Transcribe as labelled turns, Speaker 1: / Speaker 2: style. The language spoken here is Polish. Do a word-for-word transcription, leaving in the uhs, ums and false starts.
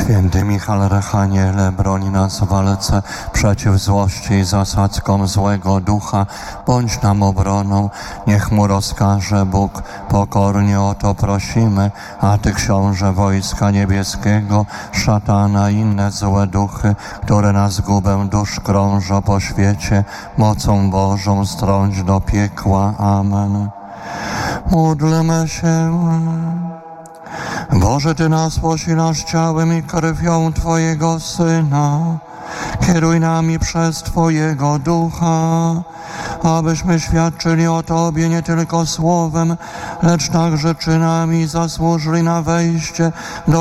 Speaker 1: Święty Michał Archaniele, broń nas w walce przeciw złości i zasadzkom złego ducha. Bądź nam obroną, niech mu rozkaże Bóg. Pokornie o to prosimy, a Ty, książę wojska niebieskiego, szatana i inne złe duchy, które na zgubę dusz krążą po świecie, mocą Bożą strąć do piekła. Amen. Módlmy się. Boże, Ty nas posilasz ciałem i krwią Twojego Syna. Kieruj nami przez Twojego Ducha, abyśmy świadczyli o Tobie nie tylko słowem, lecz także czynami zasłużyli na wejście do